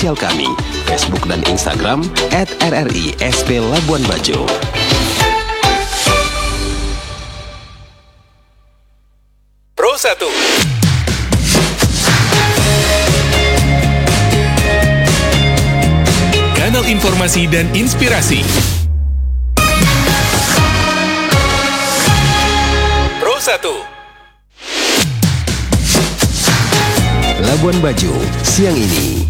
sosial kami, Facebook dan Instagram @RRI-SP Labuan Bajo. Pro 1. Kanal informasi dan inspirasi. Pro 1. Labuan Bajo, siang ini.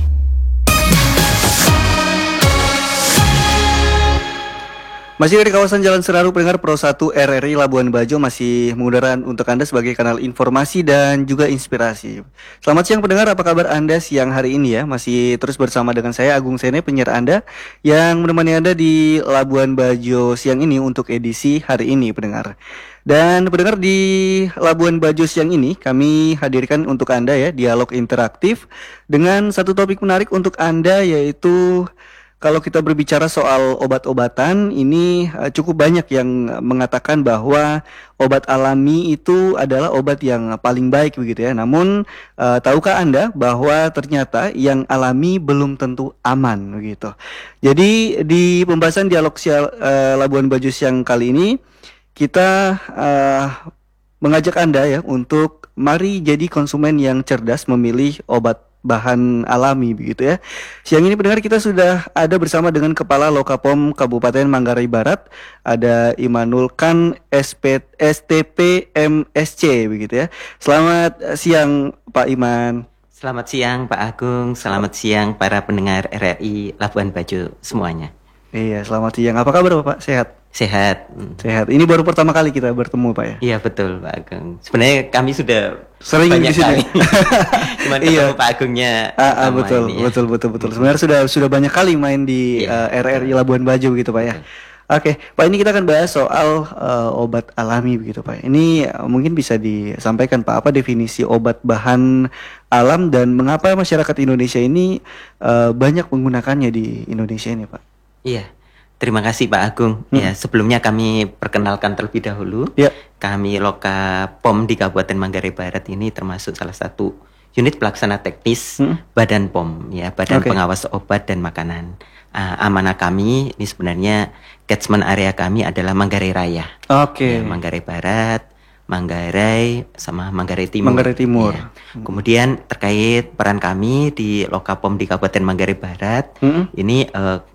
Masih dari kawasan Jalan Senaru, pendengar Pro 1 RRI Labuan Bajo masih mengudara untuk Anda sebagai kanal informasi dan juga inspirasi. Selamat siang pendengar, apa kabar Anda siang hari ini ya? Masih terus bersama dengan saya Agung Sene, penyiar Anda yang menemani Anda di Labuan Bajo siang ini untuk edisi hari ini pendengar. Dan pendengar, di Labuan Bajo siang ini kami hadirkan untuk Anda ya dialog interaktif dengan satu topik menarik untuk Anda, yaitu kalau kita berbicara soal obat-obatan, ini cukup banyak yang mengatakan bahwa obat alami itu adalah obat yang paling baik begitu ya. Namun tahukah Anda bahwa ternyata yang alami belum tentu aman begitu. Jadi di pembahasan dialog Labuan Bajo siang kali ini kita mengajak Anda ya untuk mari jadi konsumen yang cerdas memilih obat bahan alami begitu ya. Siang ini pendengar, kita sudah ada bersama dengan Kepala Lokapom Kabupaten Manggarai Barat, ada Imanul Khan STP MSC begitu ya. Selamat siang Pak Iman. Selamat siang Pak Agung, selamat siang para pendengar RRI Labuan Bajo semuanya. Iya, selamat siang. Apa kabar Bapak? Sehat? Sehat. Sehat. Ini baru pertama kali kita bertemu Pak ya? Iya betul Pak Agung. Sebenarnya kami sudah sering di sini. Cuman ketemu Pak Agungnya. Betul, ini, ya. betul. Sebenarnya sudah banyak kali main di RRI Labuan Bajo gitu Pak ya. Oke, Pak, ini kita akan bahas soal obat alami begitu Pak. Ini mungkin bisa disampaikan Pak, apa definisi obat bahan alam dan mengapa masyarakat Indonesia ini banyak menggunakannya di Indonesia ini Pak? Iya. Terima kasih Pak Agung. Ya, sebelumnya kami perkenalkan terlebih dahulu. Ya. Kami Lokapom di Kabupaten Manggarai Barat ini termasuk salah satu unit pelaksana teknis Badan POM, ya, Badan Pengawas Obat dan Makanan. Amanah kami ini sebenarnya catchment area kami adalah Manggarai Raya. Ya, Manggarai Barat, Manggarai sama Manggarai Timur. Manggarai Timur. Ya. Kemudian terkait peran kami di Lokapom di Kabupaten Manggarai Barat, ini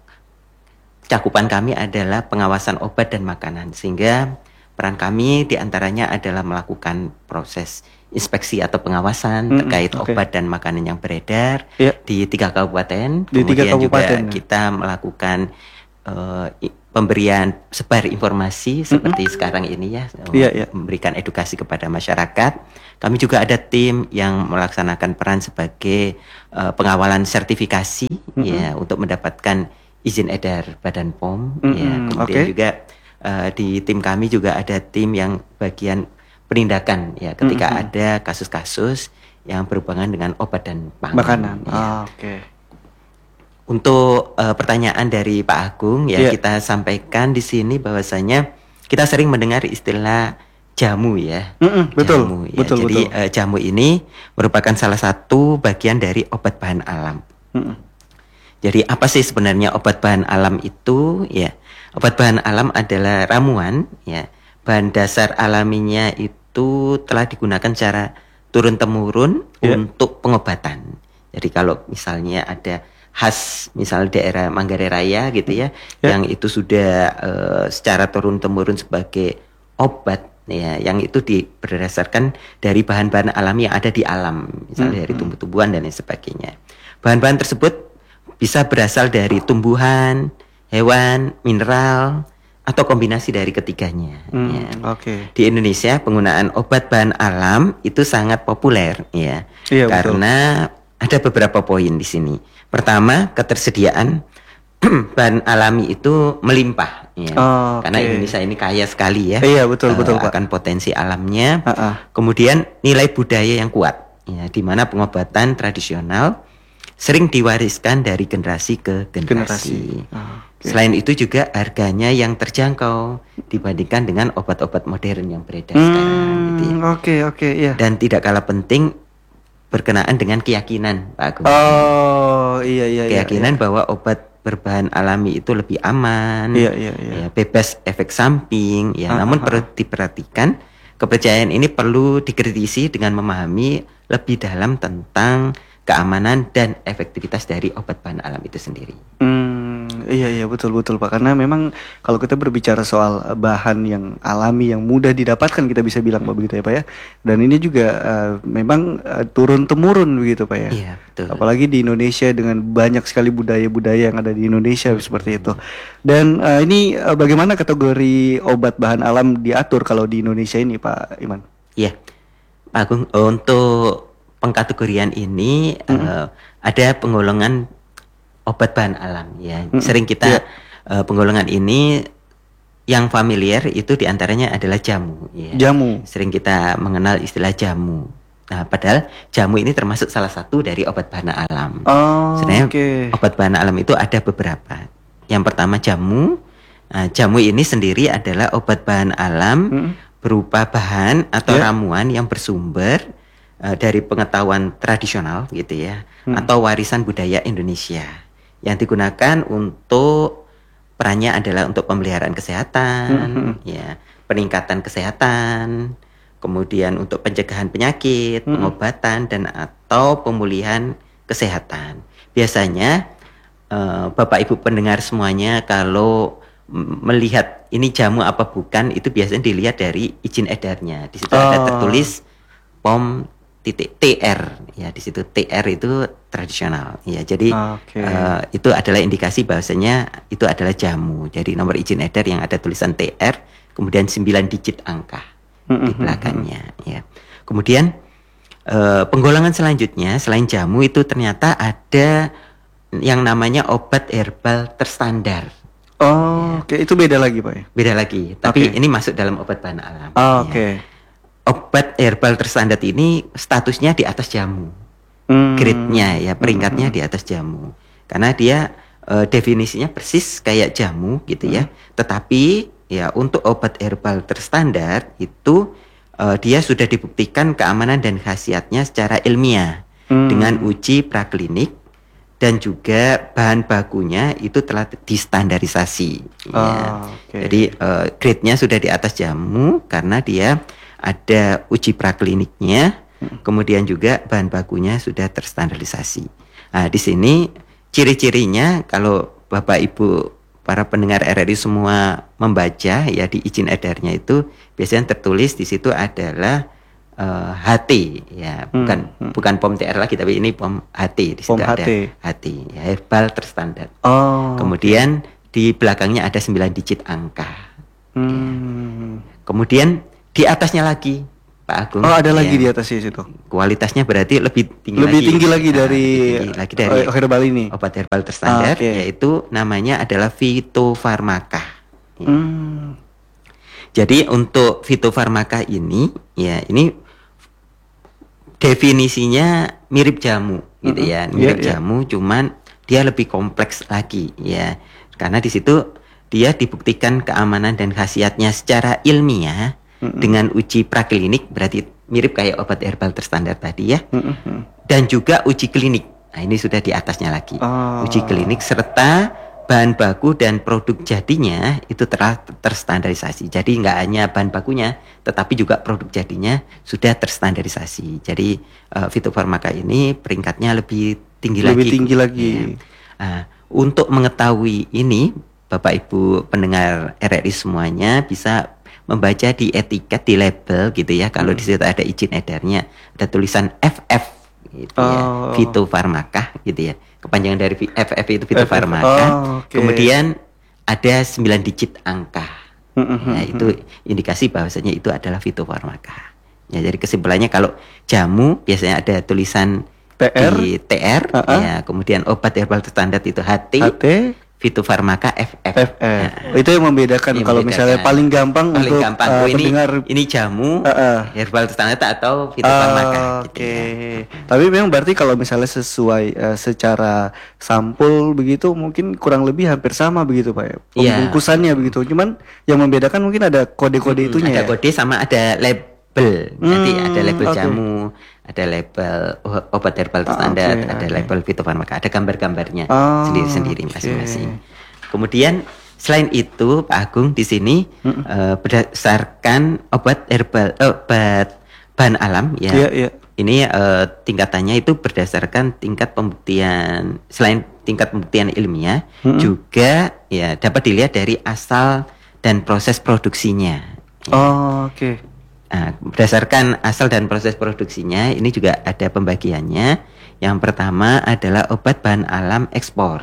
cakupan kami adalah pengawasan obat dan makanan, sehingga peran kami diantaranya adalah melakukan proses inspeksi atau pengawasan terkait obat dan makanan yang beredar di 3 kabupaten. Kemudian juga kita melakukan pemberian sebar informasi seperti sekarang ini ya, memberikan edukasi kepada masyarakat. Kami juga ada tim yang melaksanakan peran sebagai pengawalan sertifikasi ya untuk mendapatkan izin edar Badan POM. Ya, kemudian juga di tim kami juga ada tim yang bagian penindakan ya ketika ada kasus-kasus yang berhubungan dengan obat dan makanan. Ya. Untuk pertanyaan dari Pak Agung ya, kita sampaikan di sini bahwasanya kita sering mendengar istilah jamu ya. Betul. Jamu, ya. Jadi jamu ini merupakan salah satu bagian dari obat bahan alam. Jadi apa sih sebenarnya obat bahan alam itu? Ya, obat bahan alam adalah ramuan. Ya, bahan dasar alaminya itu telah digunakan secara turun-temurun untuk pengobatan. Jadi kalau misalnya ada khas, misal daerah Manggarai Raya gitu ya, yang itu sudah secara turun-temurun sebagai obat. Ya, yang itu berdasarkan dari bahan-bahan alami yang ada di alam, misalnya dari tumbuh-tumbuhan dan lain sebagainya. Bahan-bahan tersebut bisa berasal dari tumbuhan, hewan, mineral, atau kombinasi dari ketiganya. Di Indonesia penggunaan obat bahan alam itu sangat populer ya, karena ada beberapa poin di sini. Pertama, ketersediaan bahan alami itu melimpah ya. Karena Indonesia ini kaya sekali ya. Betul akan potensi alamnya. Kemudian nilai budaya yang kuat ya, di mana pengobatan tradisional sering diwariskan dari generasi ke generasi. Selain itu juga harganya yang terjangkau dibandingkan dengan obat-obat modern yang beredar sekarang gitu ya. Dan tidak kalah penting, berkenaan dengan keyakinan, Pak Agung. Oh, iya. Keyakinan bahwa obat berbahan alami itu lebih aman, Iya. ya, bebas efek samping. Ya, namun perlu diperhatikan, kepercayaan ini perlu dikritisi dengan memahami lebih dalam tentang keamanan dan efektivitas dari obat bahan alam itu sendiri. Iya betul Pak, karena memang kalau kita berbicara soal bahan yang alami yang mudah didapatkan, kita bisa bilang Pak, begitu ya Pak ya. Dan ini juga memang turun temurun begitu Pak ya. Iya, betul. Apalagi di Indonesia dengan banyak sekali budaya-budaya yang ada di Indonesia seperti itu. Dan ini bagaimana kategori obat bahan alam diatur kalau di Indonesia ini Pak Iman? Iya, Pak Agung, untuk pengkategorian ini ada penggolongan obat bahan alam ya. Sering kita penggolongan ini yang familiar itu diantaranya adalah jamu ya. Jamu. Sering kita mengenal istilah jamu. Nah, padahal jamu ini termasuk salah satu dari obat bahan alam. Sebenarnya obat bahan alam itu ada beberapa. Yang pertama jamu. Nah, jamu ini sendiri adalah obat bahan alam berupa bahan atau ramuan yang bersumber dari pengetahuan tradisional gitu ya, atau warisan budaya Indonesia, yang digunakan untuk perannya adalah untuk pemeliharaan kesehatan, ya, peningkatan kesehatan, kemudian untuk pencegahan penyakit, pengobatan dan atau pemulihan kesehatan. Biasanya Bapak Ibu pendengar semuanya kalau melihat ini jamu apa bukan itu biasanya dilihat dari izin edarnya. Di situ ada tertulis POM .tr ya, di situ TR itu tradisional ya, jadi itu adalah indikasi bahwasanya itu adalah jamu. Jadi nomor izin edar yang ada tulisan TR kemudian 9 digit angka di belakangnya ya. Kemudian penggolongan selanjutnya selain jamu itu ternyata ada yang namanya obat herbal terstandar. Itu beda lagi Pak ya? Beda lagi, tapi ini masuk dalam obat bahan alam. Obat herbal terstandar ini statusnya di atas jamu, grade-nya ya, peringkatnya di atas jamu, karena dia definisinya persis kayak jamu gitu ya. Tetapi ya untuk obat herbal terstandar itu dia sudah dibuktikan keamanan dan khasiatnya secara ilmiah dengan uji praklinik, dan juga bahan bakunya itu telah distandarisasi. Ya. Jadi grade-nya sudah di atas jamu karena dia ada uji prakliniknya, kemudian juga bahan bakunya sudah terstandarisasi. Nah, di sini ciri-cirinya kalau Bapak Ibu para pendengar RRI semua membaca ya, di izin edarnya itu biasanya tertulis di situ adalah HT ya, bukan POM TR lagi, tapi ini POM HT. Di situ ada HT ya, herbal terstandar. Kemudian di belakangnya ada 9 digit angka. Kemudian di atasnya lagi Pak Agung. Ada lagi di atasnya situ. Kualitasnya berarti lebih tinggi lagi dari herbal ini. Obat herbal terstandar, yaitu namanya adalah fitofarmaka. Jadi untuk fitofarmaka ini ya, ini definisinya mirip jamu gitu ya. Mirip jamu, cuman dia lebih kompleks lagi ya. Karena di situ dia dibuktikan keamanan dan khasiatnya secara ilmiah dengan uji praklinik, berarti mirip kayak obat herbal terstandar tadi ya. Dan juga uji klinik. Nah, ini sudah di atasnya lagi. Uji klinik serta bahan baku dan produk jadinya itu telah terstandarisasi. Jadi nggak hanya bahan bakunya, tetapi juga produk jadinya sudah terstandarisasi. Jadi fitofarmaka ini peringkatnya lebih tinggi lagi. Ya. Untuk mengetahui ini, Bapak Ibu pendengar RRI semuanya bisa membaca di etiket, di label gitu ya. Kalau di situ ada izin edarnya, ada tulisan FF gitu ya, fitofarmaka gitu ya. Kepanjangan dari FF itu fitofarmaka. Kemudian ada 9 digit angka. Ya, itu indikasi bahwasanya itu adalah fitofarmaka. Ya, jadi kesimpulannya kalau jamu biasanya ada tulisan di TR ya, kemudian obat herbal terstandar itu HT. Fitofarmaka FF. Itu yang membedakan kalau misalnya paling gampang untuk pendengar ini jamu herbal terstandar atau fitofarmaka gitu ya. Tapi memang berarti kalau misalnya sesuai secara sampul begitu mungkin kurang lebih hampir sama begitu Pak ya. Pembungkusannya begitu. Cuman yang membedakan mungkin ada kode-kode itunya ada kode sama ada label. Nanti ada label jamu, ada label obat herbal standar, ada label fitofarmaka, ada gambar-gambarnya sendiri-sendiri masing-masing. Kemudian selain itu Pak Agung di sini berdasarkan obat bahan alam ya. Ini tingkatannya itu berdasarkan tingkat pembuktian, selain tingkat pembuktian ilmiah, juga ya dapat dilihat dari asal dan proses produksinya. Oke. Nah, berdasarkan asal dan proses produksinya, ini juga ada pembagiannya. Yang pertama adalah obat bahan alam ekspor.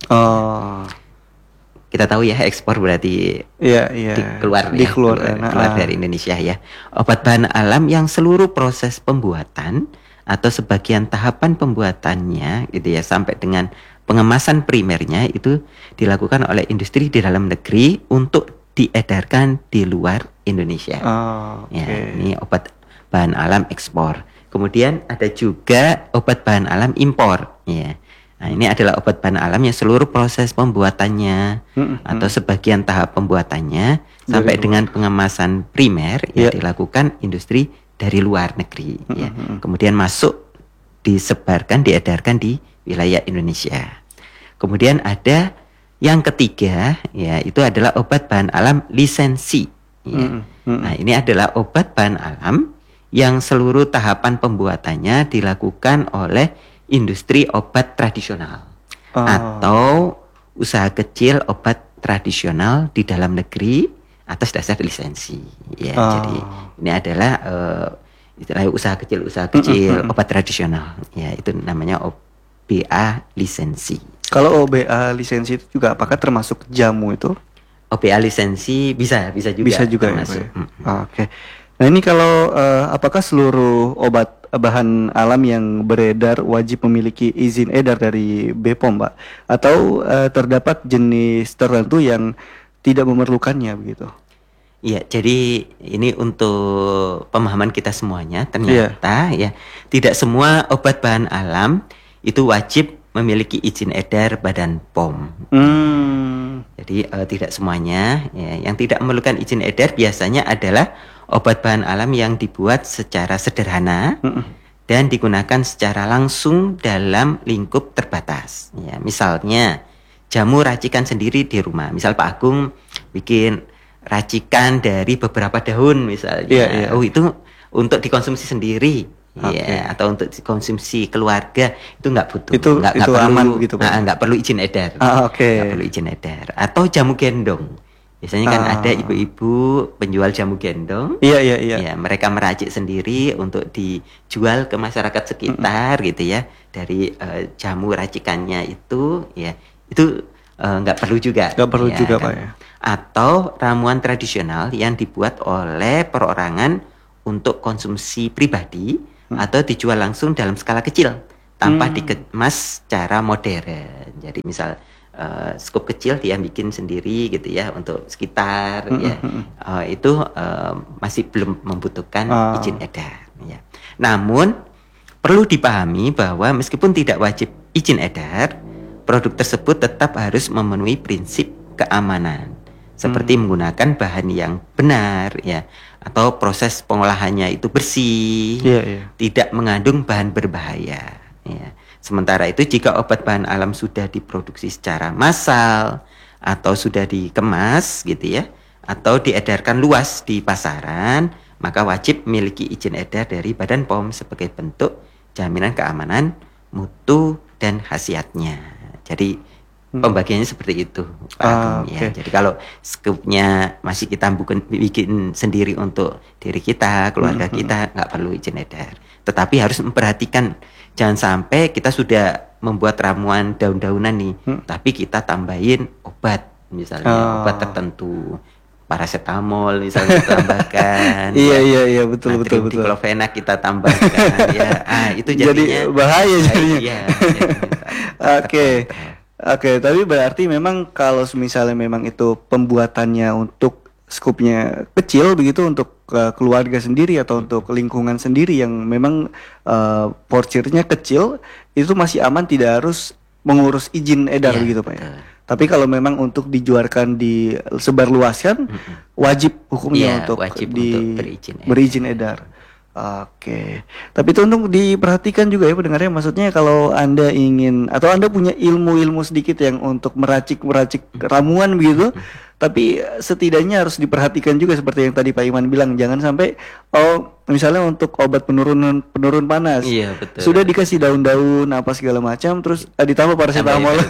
Kita tahu ya ekspor berarti keluar dari Indonesia ya. Obat bahan alam yang seluruh proses pembuatan atau sebagian tahapan pembuatannya gitu ya sampai dengan pengemasan primernya itu dilakukan oleh industri di dalam negeri untuk diedarkan di luar Indonesia. Ya, ini obat bahan alam ekspor. Kemudian ada juga obat bahan alam impor ya. Nah, ini adalah obat bahan alam yang seluruh proses pembuatannya atau sebagian tahap pembuatannya sampai dengan pengemasan primer yang dilakukan industri dari luar negeri. Ya. Kemudian masuk, disebarkan, diedarkan di wilayah Indonesia. Kemudian ada yang ketiga, ya itu adalah obat bahan alam lisensi. Ya. Nah, ini adalah obat bahan alam yang seluruh tahapan pembuatannya dilakukan oleh industri obat tradisional atau usaha kecil obat tradisional di dalam negeri atas dasar lisensi. Ya, jadi ini adalah usaha kecil obat tradisional. Ya, itu namanya OBA lisensi. Kalau OBA lisensi itu juga apakah termasuk jamu itu? OBA lisensi bisa juga termasuk. Oke. Nah ini kalau apakah seluruh obat bahan alam yang beredar wajib memiliki izin edar dari BPOM, Pak? Atau terdapat jenis tertentu yang tidak memerlukannya begitu? Iya, jadi ini untuk pemahaman kita semuanya ternyata ya tidak semua obat bahan alam itu wajib memiliki izin edar Badan POM. Jadi tidak semuanya ya, yang tidak memerlukan izin edar biasanya adalah obat bahan alam yang dibuat secara sederhana dan digunakan secara langsung dalam lingkup terbatas. Ya, misalnya jamu racikan sendiri di rumah. Misal Pak Agung bikin racikan dari beberapa daun misalnya. Oh itu untuk dikonsumsi sendiri. Ya, atau untuk konsumsi keluarga itu nggak butuh. Itu perlu, aman begitu Pak. Nggak perlu izin edar. Nggak perlu izin edar. Atau jamu gendong. Biasanya kan ada ibu-ibu penjual jamu gendong. Iya. Ya, mereka meracik sendiri untuk dijual ke masyarakat sekitar gitu ya. Dari jamu racikannya itu ya itu nggak perlu juga. Nggak perlu ya, juga kan? Pak ya. Atau ramuan tradisional yang dibuat oleh perorangan untuk konsumsi pribadi atau dijual langsung dalam skala kecil tanpa dikemas secara modern. Jadi misal skup kecil dia bikin sendiri gitu ya untuk sekitar ya itu masih belum membutuhkan izin edar ya. Namun perlu dipahami bahwa meskipun tidak wajib izin edar, produk tersebut tetap harus memenuhi prinsip keamanan seperti menggunakan bahan yang benar ya atau proses pengolahannya itu bersih, tidak mengandung bahan berbahaya ya. Sementara itu jika obat bahan alam sudah diproduksi secara massal atau sudah dikemas gitu ya atau diedarkan luas di pasaran, maka wajib memiliki izin edar dari Badan POM sebagai bentuk jaminan keamanan, mutu dan khasiatnya. Jadi pembagiannya seperti itu, Pak Agung ya. Jadi kalau skupnya masih kita bikin sendiri untuk diri kita, keluarga kita, nggak perlu izin edar. Tetapi harus memperhatikan jangan sampai kita sudah membuat ramuan daun-daunan nih, tapi kita tambahin obat misalnya obat tertentu, paracetamol misalnya kita tambahkan. Iya betul. Diclofenac kita tambahkan ya. Itu jadinya jadi bahaya jadinya. Iya. Oke, tapi berarti memang kalau misalnya memang itu pembuatannya untuk skupnya kecil begitu untuk keluarga sendiri atau untuk lingkungan sendiri yang memang porsinya kecil, itu masih aman, tidak harus mengurus izin edar begitu Pak ya. Tapi kalau memang untuk dijualkan disebarluaskan wajib hukumnya untuk untuk berizin edar. Oke, tapi itu untuk diperhatikan juga ya pendengarnya. Maksudnya kalau Anda ingin atau Anda punya ilmu-ilmu sedikit yang untuk meracik-meracik ramuan begitu, tapi setidaknya harus diperhatikan juga seperti yang tadi Pak Iman bilang, jangan sampai misalnya untuk obat penurun panas, Iya, betul. sudah dikasih daun-daun apa segala macam, terus ditambah paracetamol,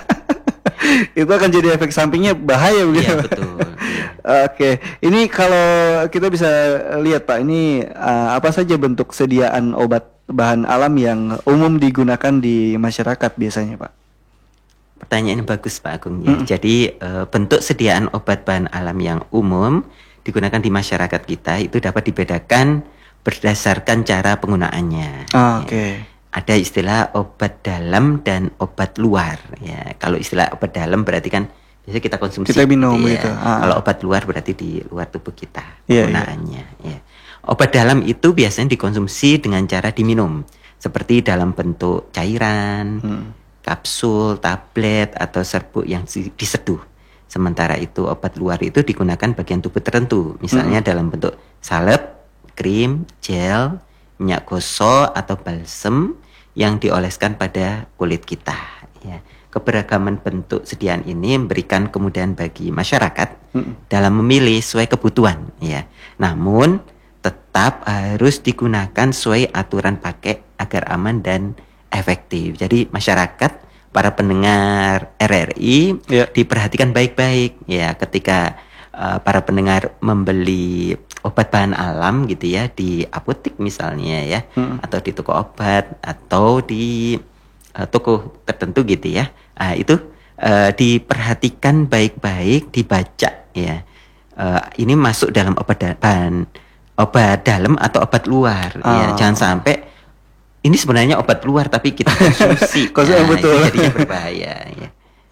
itu akan jadi efek sampingnya bahaya begitu. Iya, betul. Iya. Oke, ini kalau kita bisa lihat Pak, ini apa saja bentuk sediaan obat bahan alam yang umum digunakan di masyarakat biasanya Pak? Pertanyaan yang bagus Pak Agung ya. Jadi bentuk sediaan obat bahan alam yang umum digunakan di masyarakat kita itu dapat dibedakan berdasarkan cara penggunaannya. Oke. Ada istilah obat dalam dan obat luar. Ya, kalau istilah obat dalam berarti kan biasanya kita konsumsi. Kita minum gitu ya. gitu. Kalau obat luar berarti di luar tubuh kita Iya, penggunaannya. Ya. Obat dalam itu biasanya dikonsumsi dengan cara diminum, seperti dalam bentuk cairan, kapsul, tablet, atau serbuk yang diseduh. Sementara itu obat luar itu digunakan bagian tubuh tertentu, misalnya dalam bentuk salep, krim, gel, minyak gosok, atau balsem yang dioleskan pada kulit kita. Ya. Keberagaman bentuk sediaan ini memberikan kemudahan bagi masyarakat dalam memilih sesuai kebutuhan. Ya. Namun tetap harus digunakan sesuai aturan pakai agar aman dan efektif. Jadi masyarakat, para pendengar RRI diperhatikan baik-baik ya ketika para pendengar membeli obat bahan alam gitu ya di apotek misalnya ya, atau di toko obat atau di toko tertentu gitu ya. Itu diperhatikan baik-baik, dibaca ya. Ini masuk dalam obat dalam atau obat luar ya. Jangan sampai ini sebenarnya obat luar tapi kita konsumsi. Betul. Itu jadinya berbahaya ya.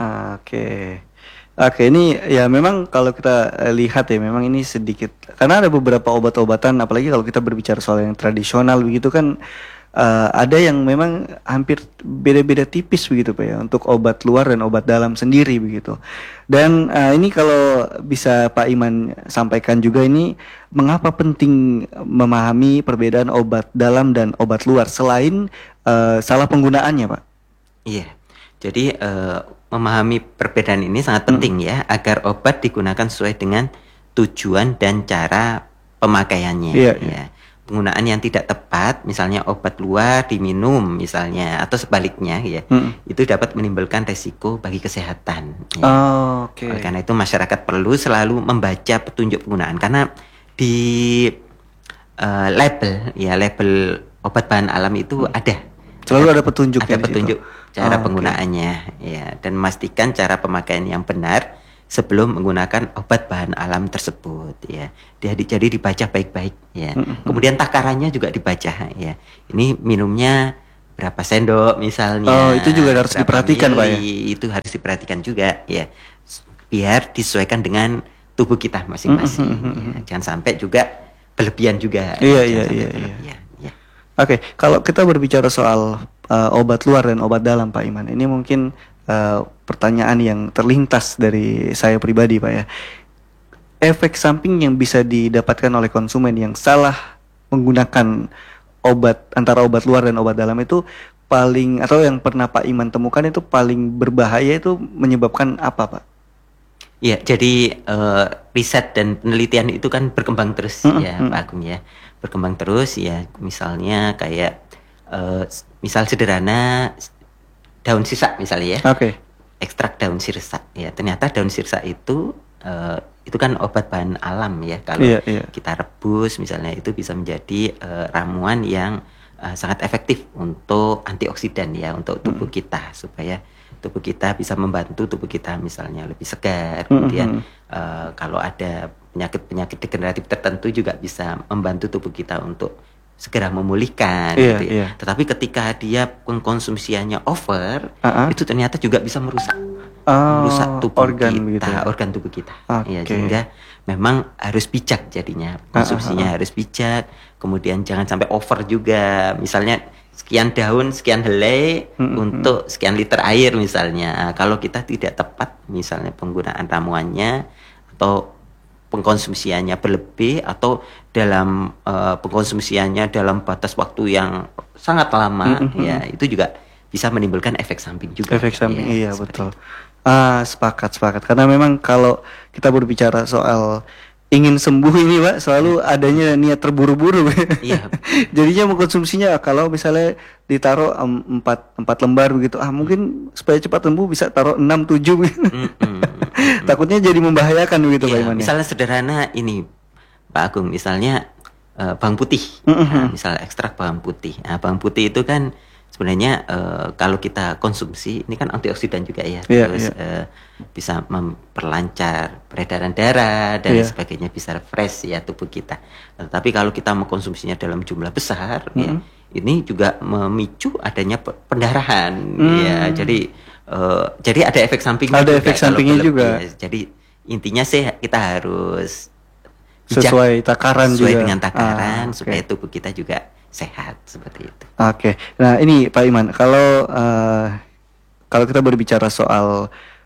Oke, ini ya memang kalau kita lihat ya memang ini sedikit karena ada beberapa obat-obatan, apalagi kalau kita berbicara soal yang tradisional begitu kan, ada yang memang hampir beda-beda tipis begitu Pak ya untuk obat luar dan obat dalam sendiri begitu. Dan ini kalau bisa Pak Iman sampaikan juga, ini mengapa penting memahami perbedaan obat dalam dan obat luar selain salah penggunaannya Pak? Iya, jadi memahami perbedaan ini sangat penting ya agar obat digunakan sesuai dengan tujuan dan cara pemakaiannya. Ya. Penggunaan yang tidak tepat, misalnya obat luar diminum misalnya atau sebaliknya ya, itu dapat menimbulkan resiko bagi kesehatan. Ya. Oleh karena itu masyarakat perlu selalu membaca petunjuk penggunaan karena di label obat bahan alam itu selalu ada petunjuk. Ada petunjuk cara penggunaannya ya, dan memastikan cara pemakaian yang benar sebelum menggunakan obat bahan alam tersebut ya. Jadi dibaca baik-baik ya. Kemudian takarannya juga dibaca ya. Ini minumnya berapa sendok misalnya. Itu juga harus diperhatikan Pak ya. Itu harus diperhatikan juga ya. Biar disesuaikan dengan tubuh kita masing-masing. Ya. Jangan sampai juga berlebihan juga. Iya. Oke, kalau kita berbicara soal obat luar dan obat dalam Pak Iman, ini mungkin pertanyaan yang terlintas dari saya pribadi Pak ya. Efek samping yang bisa didapatkan oleh konsumen yang salah menggunakan antara obat luar dan obat dalam itu paling, atau yang pernah Pak Iman temukan itu paling berbahaya itu menyebabkan apa Pak? Ya, jadi riset dan penelitian itu kan berkembang terus ya Pak Agung ya. Berkembang terus ya, misalnya kayak misal sederhana daun sirsak misalnya ya. Ekstrak daun sirsak ya. Ternyata daun sirsak itu kan obat bahan alam ya. Kalau kita rebus misalnya itu bisa menjadi ramuan yang sangat efektif untuk antioksidan ya untuk tubuh kita, supaya tubuh kita bisa membantu tubuh kita misalnya lebih segar. Kemudian kalau ada penyakit degeneratif tertentu juga bisa membantu tubuh kita untuk segera memulihkan gitu ya. Tetapi ketika dia konsumsiannya over, itu ternyata juga bisa merusak tubuh organ tubuh kita. Ya, sehingga memang harus bijak jadinya konsumsinya harus bijak. Kemudian jangan sampai over juga. Misalnya sekian daun, sekian helai untuk sekian liter air misalnya. Kalau kita tidak tepat misalnya penggunaan ramuannya atau pengkonsumsiannya berlebih atau dalam pengkonsumsiannya dalam batas waktu yang sangat lama, ya itu juga bisa menimbulkan efek samping juga. Efek samping, ya, iya betul. Sepakat. Karena memang kalau kita berbicara soal ingin sembuh ini, Pak, selalu adanya niat terburu-buru. Iya. Jadinya mengkonsumsinya kalau misalnya ditaruh 4 lembar begitu, mungkin supaya cepat sembuh bisa taruh 6-7 gitu. Takutnya jadi membahayakan begitu, Pak Iya, Iman. misalnya sederhana ini, Pak Agung, misalnya bawang putih, nah, misalnya ekstrak bawang putih. Nah, bawang putih itu kan sebenarnya kalau kita konsumsi ini kan antioksidan juga ya, terus bisa memperlancar peredaran darah dan sebagainya, bisa refresh ya tubuh kita. Tapi kalau kita mengkonsumsinya dalam jumlah besar, ya, ini juga memicu adanya pendarahan, ya. Jadi ada efek sampingnya. Ada efek sampingnya juga. Ya. Jadi intinya sih kita harus sesuai takaran sesuai juga. dengan takaran supaya tubuh kita juga sehat seperti itu. Oke. Nah, ini Pak Iman, kalau kita berbicara soal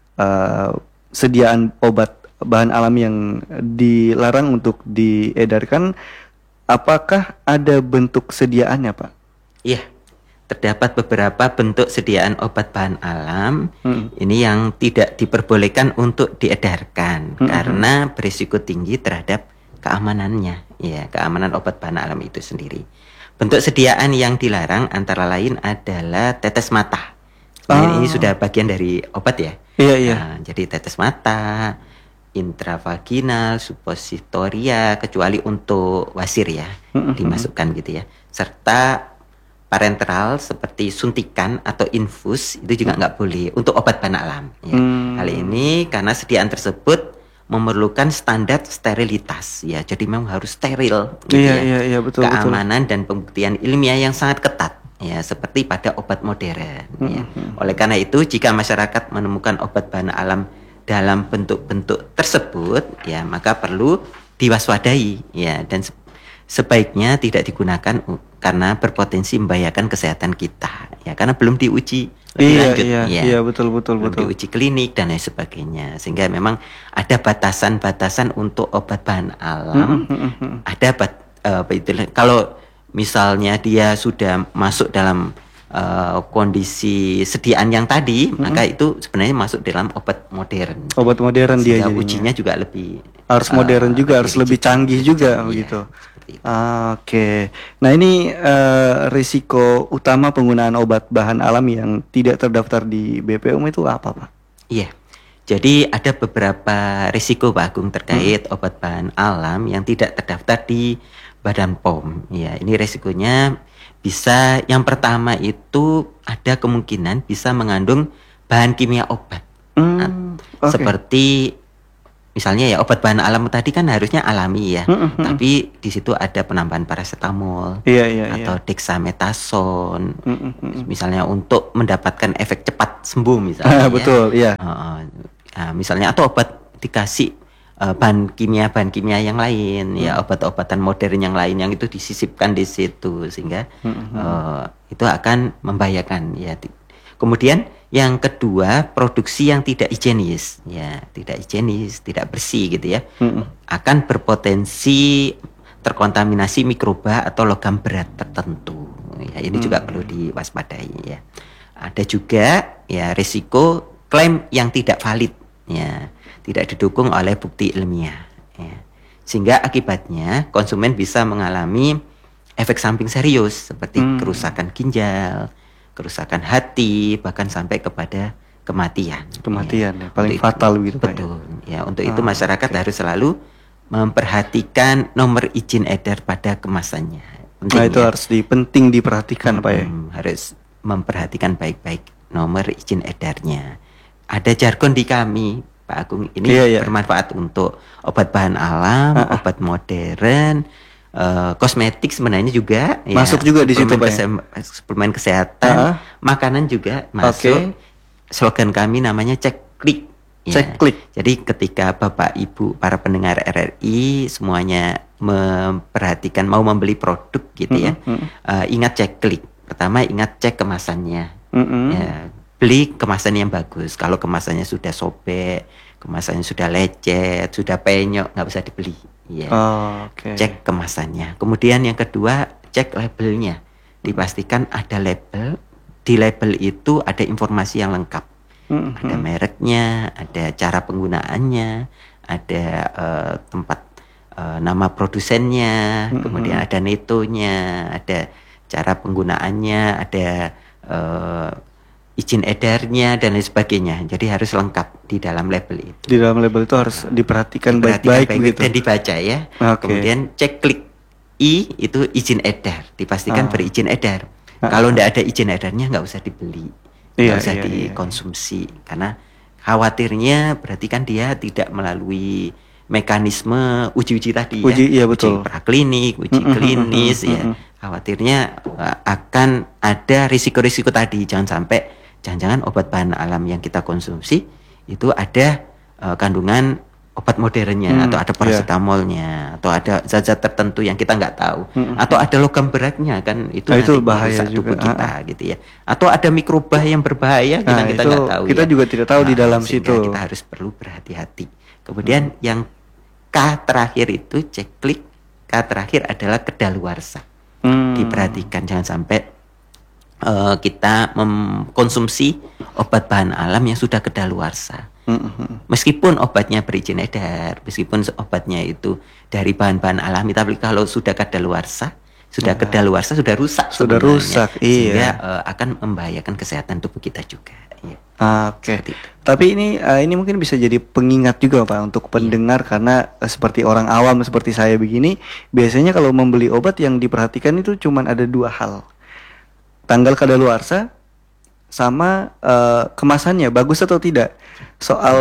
sediaan obat bahan alami yang dilarang untuk diedarkan, apakah ada bentuk sediaannya, Pak? Iya. Terdapat beberapa bentuk sediaan obat bahan alam ini yang tidak diperbolehkan untuk diedarkan karena berisiko tinggi terhadap keamanannya, ya, keamanan obat bahan alam itu sendiri. Bentuk sediaan yang dilarang antara lain adalah tetes mata. Ini sudah bagian dari obat ya. Iya. Nah, jadi tetes mata, intravaginal, suppositoria, kecuali untuk wasir ya, dimasukkan gitu ya. Serta parenteral seperti suntikan atau infus itu juga nggak boleh untuk obat bahan alam. Ya. Hal ini karena sediaan tersebut memerlukan standar sterilitas, ya. Jadi memang harus steril. Gitu Iya, betul. Keamanan dan pembuktian ilmiah yang sangat ketat, ya, seperti pada obat modern. Ya. Oleh karena itu, jika masyarakat menemukan obat bahan alam dalam bentuk-bentuk tersebut, ya, maka perlu diwaspadai, ya, dan sebaiknya tidak digunakan karena berpotensi membahayakan kesehatan kita, ya, karena belum diuji lebih lanjut, iya, betul. belum diuji klinik dan lain sebagainya, sehingga memang ada batasan-batasan untuk obat bahan alam. Ada kalau misalnya dia sudah masuk dalam kondisi sediaan yang tadi, maka itu sebenarnya masuk dalam obat modern. Obat modern dia sehingga jadinya. ujinya juga lebih harus modern juga, harus lebih canggih juga begitu. Oke. Nah, ini risiko utama penggunaan obat bahan alam yang tidak terdaftar di BPOM itu apa, Pak? Iya. Jadi ada beberapa risiko, Pak Agung, terkait obat bahan alam yang tidak terdaftar di Badan POM. Ya, ini risikonya bisa, yang pertama itu ada kemungkinan bisa mengandung bahan kimia obat. Seperti misalnya ya obat bahan alam tadi kan harusnya alami ya, tapi di situ ada penambahan paracetamol atau dexamethasone, misalnya untuk mendapatkan efek cepat sembuh misalnya. Betul, iya. Misalnya atau obat dikasih bahan kimia yang lain, ya, obat-obatan modern yang lain yang itu disisipkan di situ sehingga itu akan membahayakan, ya. Kemudian yang kedua, produksi yang tidak higienis, ya, tidak bersih gitu ya, akan berpotensi terkontaminasi mikroba atau logam berat tertentu. Ya, ini juga perlu diwaspadai, ya. Ada juga ya risiko klaim yang tidak valid, ya, tidak didukung oleh bukti ilmiah, ya. Sehingga akibatnya konsumen bisa mengalami efek samping serius seperti kerusakan ginjal, kerusakan hati, bahkan sampai kepada kematian. Kematian, ya, paling fatal begitu, Pak. Betul. Ya, untuk itu masyarakat harus selalu memperhatikan nomor izin edar pada kemasannya. Penting, itu harus penting diperhatikan, Pak, ya. Harus memperhatikan baik-baik nomor izin edarnya. Ada jargon di kami, Pak Agung, ini bermanfaat untuk obat bahan alam, obat modern, kosmetik sebenarnya juga masuk ya, juga di situ, Pak. Suplemen kesehatan, makanan juga masuk. Slogan kami namanya cek klik. Ya. Cek klik. Jadi ketika Bapak Ibu para pendengar RRI semuanya memperhatikan mau membeli produk gitu ya, ingat cek klik. Pertama ingat cek kemasannya. Ya, beli kemasan yang bagus. Kalau kemasannya sudah sobek, kemasannya sudah lecet, sudah penyok, nggak usah dibeli. Ya. Oke. Cek kemasannya. Kemudian yang kedua, cek labelnya. Dipastikan ada label. Di label itu ada informasi yang lengkap. Ada mereknya, ada cara penggunaannya, ada tempat nama produsennya, kemudian ada netonya, ada cara penggunaannya, ada izin edarnya dan lain sebagainya. Jadi harus lengkap di dalam label itu. Di dalam label itu harus diperhatikan baik-baik gitu. Dan dibaca ya. Oke. Kemudian cek klik I itu izin edar, dipastikan Ah. berizin edar. Kalau tidak ada izin edarnya nggak usah dibeli, nggak Iya, usah iya, iya. dikonsumsi, karena khawatirnya berarti kan dia tidak melalui mekanisme uji-uji tadi ya. Iya, betul. Uji praklinik, uji klinis ya. Khawatirnya akan ada risiko-risiko tadi. Jangan-jangan obat bahan alam yang kita konsumsi itu ada kandungan obat modernnya atau ada paracetamolnya atau ada zat-zat tertentu yang kita nggak tahu atau ada logam beratnya kan itu Nah, nanti itu bahaya merusak juga. tubuh kita gitu ya, atau ada mikroba yang berbahaya kita Nah, kita itu nggak tahu kita ya. juga tidak tahu di dalam sehingga situ. kita harus perlu berhati-hati. Kemudian yang K terakhir itu cek klik K terakhir adalah kedaluarsa. Diperhatikan jangan sampai kita mengkonsumsi obat bahan alam yang sudah kedaluarsa. Meskipun obatnya berizin edar, meskipun obatnya itu dari bahan-bahan alami, tapi kalau sudah kedaluarsa, sudah rusak Sudah sebenarnya. rusak, iya. Sehingga akan membahayakan kesehatan tubuh kita juga. Ya. Oke. Seperti itu. Tapi ini mungkin bisa jadi pengingat juga Pak untuk pendengar karena seperti orang awam seperti saya begini, biasanya kalau membeli obat yang diperhatikan itu cuman ada dua hal. Tanggal kadaluarsa sama kemasannya bagus atau tidak. Soal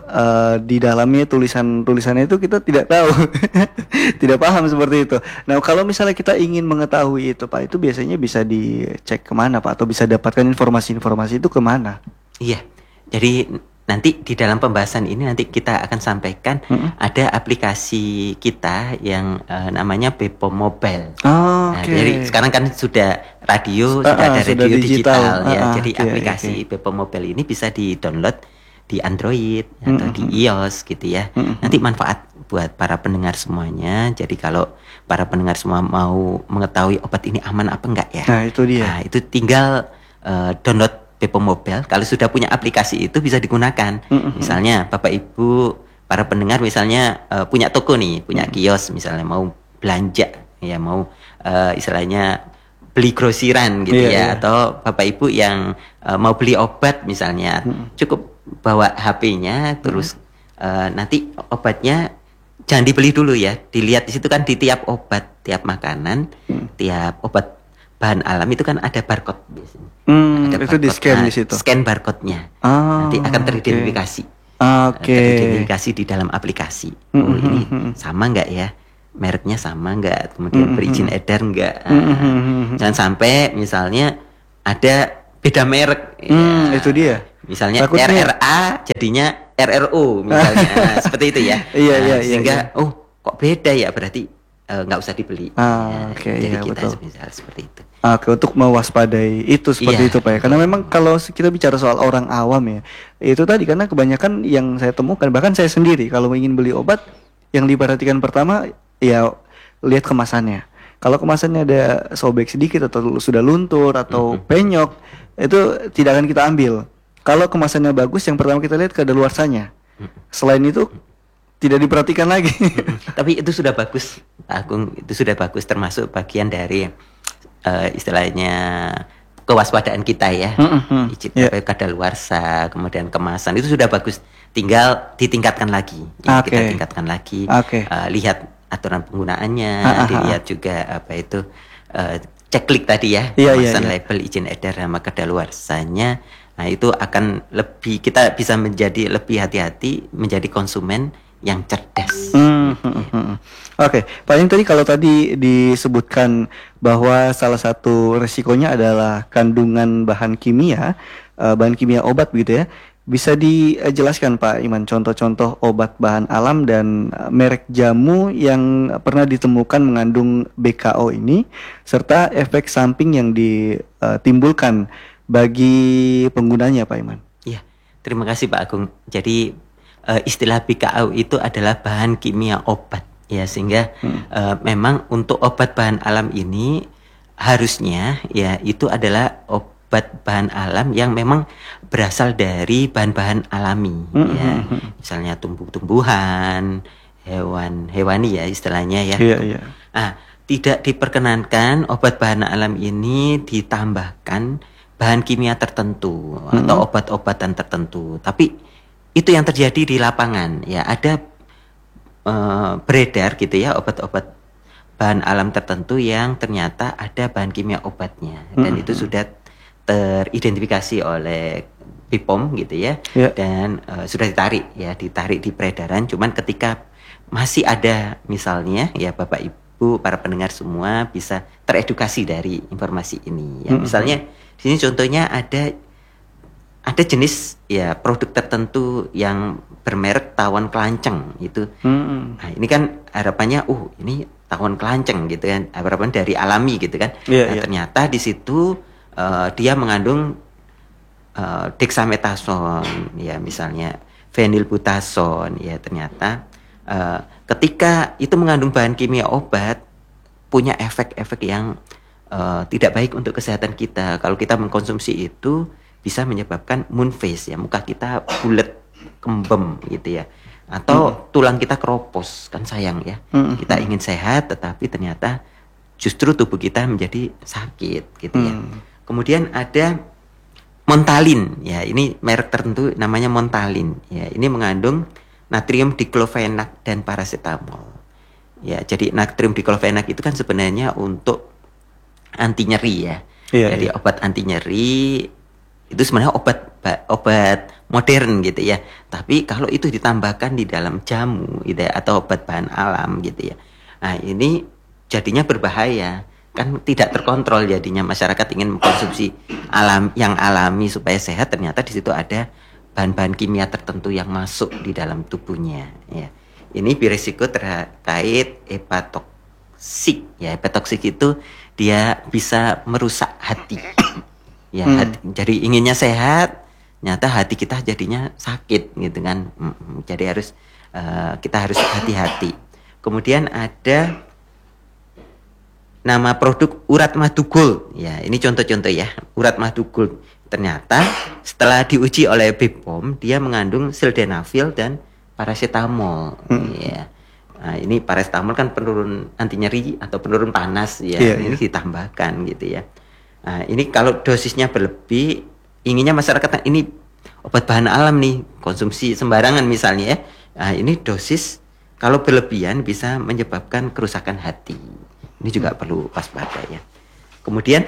di dalamnya tulisannya itu kita tidak tahu. Tidak paham seperti itu. Nah, kalau misalnya kita ingin mengetahui itu Pak, itu biasanya bisa dicek kemana Pak atau bisa dapatkan informasi-informasi itu kemana? Iya. Jadi nanti di dalam pembahasan ini nanti kita akan sampaikan ada aplikasi kita yang namanya Bepom Mobile. Oh, Nah, oke. jadi sekarang kan sudah radio, sudah ada sudah radio digital. digital ya. Jadi Oke, aplikasi Bepom Mobile ini bisa di-download di Android atau di iOS gitu ya. Nanti manfaat buat para pendengar semuanya. Jadi kalau para pendengar semua mau mengetahui obat ini aman apa enggak ya. Nah, itu dia. Nah, itu tinggal download Bepom Mobile. Kalau sudah punya aplikasi itu bisa digunakan. Misalnya Bapak Ibu para pendengar misalnya punya toko nih, punya kios misalnya mau belanja ya, mau istilahnya beli grosiran gitu Iya, iya. atau Bapak Ibu yang mau beli obat misalnya, cukup bawa HP-nya terus nanti obatnya jangan dibeli dulu ya, dilihat di situ kan di tiap obat, tiap makanan, tiap obat bahan alam itu kan ada barcode biasanya. Ada Itu di barcode. scan Nah, di situ. Scan barcode-nya. Ah, Nanti akan oke. teridentifikasi. Oke. Teridentifikasi di dalam aplikasi. Oh, ini sama nggak ya? Mereknya sama nggak? Kemudian berizin edar nggak? Jangan sampai misalnya ada beda merek. Ya. Itu dia. Misalnya Takutnya- RRA jadinya RRO misalnya. Nah, seperti itu ya. Iya, iya, iya, Sehingga iya. kok beda ya, berarti nggak usah dibeli. Oke, Jadi iya, kita betul. bisa seperti itu. Oke, untuk mewaspadai itu seperti Iya. itu Pak ya. Karena memang kalau kita bicara soal orang awam ya, itu tadi karena kebanyakan yang saya temukan, bahkan saya sendiri kalau ingin beli obat, yang diperhatikan pertama ya lihat kemasannya. Kalau kemasannya ada sobek sedikit atau sudah luntur atau penyok, itu tidak akan kita ambil. Kalau kemasannya bagus, yang pertama kita lihat kadaluarsanya. Selain itu tidak diperhatikan lagi. Tapi itu sudah bagus, Pak Agung. Itu sudah bagus, termasuk bagian dari istilahnya kewaspadaan kita ya. Izin Iya. kadaluarsa, kemudian kemasan itu sudah bagus. Tinggal ditingkatkan lagi. Ya, Oke. kita tingkatkan lagi. Oke. Lihat aturan penggunaannya, Ah. dilihat juga apa itu cek klik tadi ya, Iya, iya, kemasan iya. label izin edar sama kadaluarsanya. Nah, itu akan kita bisa menjadi lebih hati-hati, menjadi konsumen yang cerdas. Oke, paling kalau tadi disebutkan bahwa salah satu resikonya adalah kandungan bahan kimia obat begitu ya. Bisa dijelaskan Pak Iman contoh-contoh obat bahan alam dan merek jamu yang pernah ditemukan mengandung BKO ini serta efek samping yang ditimbulkan bagi penggunanya Pak Iman? Ya, terima kasih Pak Agung. Jadi istilah BKAU itu adalah bahan kimia obat ya, sehingga memang untuk obat bahan alam ini harusnya ya itu adalah obat bahan alam yang memang berasal dari bahan-bahan alami ya. Misalnya tumbuh-tumbuhan, hewan-hewani ya istilahnya ya. Iya. Ah, tidak diperkenankan obat bahan alam ini ditambahkan bahan kimia tertentu atau obat-obatan tertentu. Tapi itu yang terjadi di lapangan ya, ada beredar gitu ya obat-obat bahan alam tertentu yang ternyata ada bahan kimia obatnya, dan itu sudah teridentifikasi oleh BPOM gitu ya, dan sudah ditarik di peredaran. Cuman ketika masih ada misalnya ya, Bapak Ibu para pendengar semua bisa teredukasi dari informasi ini ya. Misalnya di sini contohnya ada jenis ya produk tertentu yang bermerek tawon kelanceng itu. Nah, ini kan harapannya ini tawon kelanceng gitu kan, harapan dari alami gitu kan. Ternyata di situ dia mengandung dexamethasone ya, misalnya phenylbutazone ya. Ternyata ketika itu mengandung bahan kimia obat, punya efek-efek yang tidak baik untuk kesehatan kita. Kalau kita mengkonsumsi itu bisa menyebabkan moon face ya, muka kita bulat kembem gitu ya, atau tulang kita keropos, kan sayang ya. Kita ingin sehat tetapi ternyata justru tubuh kita menjadi sakit gitu ya. Kemudian ada Montalin ya, ini merek tertentu namanya Montalin ya, ini mengandung natrium diklofenak dan paracetamol ya. Jadi natrium diklofenak itu kan sebenarnya untuk anti nyeri ya. Jadi obat anti nyeri itu sebenarnya obat modern gitu ya. Tapi kalau itu ditambahkan di dalam jamu gitu ya, atau obat bahan alam gitu ya, nah ini jadinya berbahaya. Kan tidak terkontrol jadinya, masyarakat ingin mengkonsumsi yang alami supaya sehat, ternyata di situ ada bahan-bahan kimia tertentu yang masuk di dalam tubuhnya ya. Ini berisiko terkait hepatotoksik ya. Hepatotoksik itu dia bisa merusak hati. Ya, jadi inginnya sehat, nyata hati kita jadinya sakit gitu kan. Jadi kita harus hati-hati. Kemudian ada nama produk urat madu gold. Ya, ini contoh-contoh ya. Urat madu gold. Ternyata setelah diuji oleh BPOM, dia mengandung sildenafil dan paracetamol. Ya. Nah, ini paracetamol kan penurun anti nyeri atau penurun panas ya. Ini ditambahkan gitu ya. Nah, ini kalau dosisnya berlebih, inginnya masyarakat ini obat bahan alam nih, konsumsi sembarangan misalnya ya. Nah, ini dosis kalau berlebihan bisa menyebabkan kerusakan hati. Ini juga perlu waspada ya. Kemudian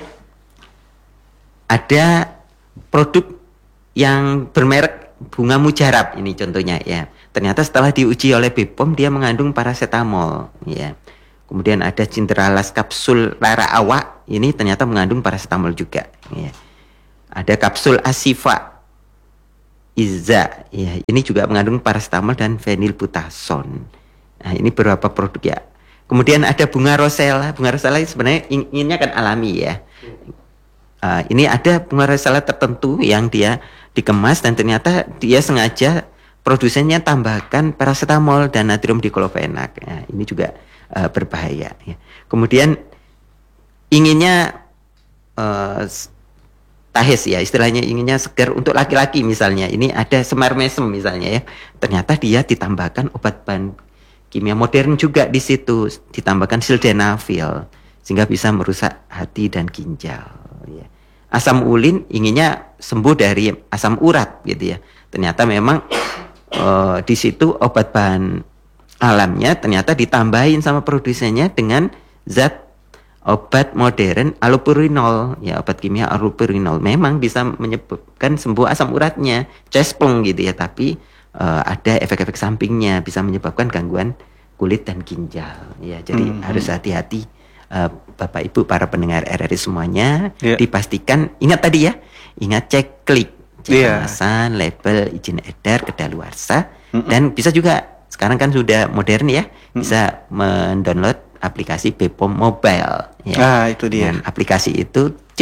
ada produk yang bermerek bunga mujarab, ini contohnya ya. Ternyata setelah diuji oleh BPOM dia mengandung paracetamol ya. Kemudian ada Cintralas kapsul lara awak, ini ternyata mengandung paracetamol juga ya. Ada kapsul Asifa Iza ya, ini juga mengandung paracetamol dan phenylbutazone. Nah, ini beberapa produk ya. Kemudian ada bunga rosella. Bunga rosella sebenarnya inginnya kan alami ya. Ini ada bunga rosella tertentu yang dia dikemas dan ternyata dia sengaja produsennya tambahkan paracetamol dan natrium diklofenak. Nah, ini juga berbahaya ya. Kemudian inginnya tahes ya, istilahnya inginnya segar untuk laki-laki misalnya. Ini ada semar mesem misalnya ya. Ternyata dia ditambahkan obat bahan kimia modern juga di situ, ditambahkan sildenafil sehingga bisa merusak hati dan ginjal ya. Asam ulin inginnya sembuh dari asam urat gitu ya. Ternyata memang di situ obat bahan alamnya ternyata ditambahin sama produsennya dengan zat obat modern allopurinol ya, obat kimia allopurinol memang bisa menyebabkan sembuh asam uratnya, cesplong gitu ya, tapi ada efek-efek sampingnya, bisa menyebabkan gangguan kulit dan ginjal ya. Jadi harus hati-hati Bapak Ibu para pendengar RRI semuanya, dipastikan ingat tadi ya, ingat cek kemasan, label, izin edar, kedaluarsa, dan bisa juga sekarang kan sudah modern ya, bisa mendownload aplikasi BPOM Mobile ya. Itu dia. Dan aplikasi itu cukup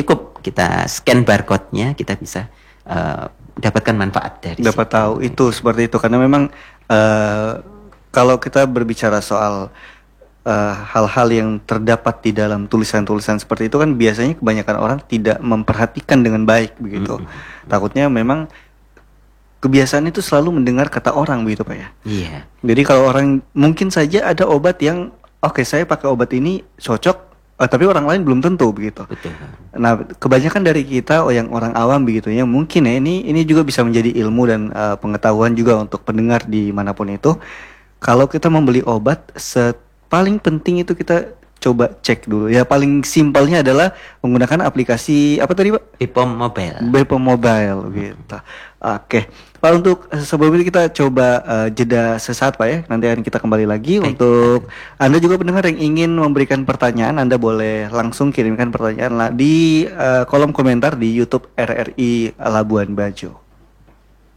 kita scan barcode-nya, kita bisa dapatkan manfaat dari Dapat situ. tahu itu seperti itu karena memang kalau kita berbicara soal hal-hal yang terdapat di dalam tulisan-tulisan seperti itu kan biasanya kebanyakan orang tidak memperhatikan dengan baik begitu. Takutnya memang kebiasaan itu selalu mendengar kata orang begitu Pak ya. Iya. Jadi kalau orang mungkin saja ada obat yang oke, saya pakai obat ini cocok, tapi orang lain belum tentu begitu. Betul. Nah, kebanyakan dari kita yang orang awam begitu ya, mungkin ya ini juga bisa menjadi ilmu dan pengetahuan juga untuk pendengar dimanapun itu. Kalau kita membeli obat, paling penting itu kita coba cek dulu. Ya paling simpelnya adalah menggunakan aplikasi apa tadi Pak? BPOM Mobile. BPOM Mobile gitu. Oke. Pak, untuk sebelum itu kita coba jeda sesaat Pak ya. Nanti akan kita kembali lagi. Baik. Untuk Anda juga pendengar yang ingin memberikan pertanyaan, Anda boleh langsung kirimkan pertanyaan di kolom komentar di YouTube RRI Labuan Bajo.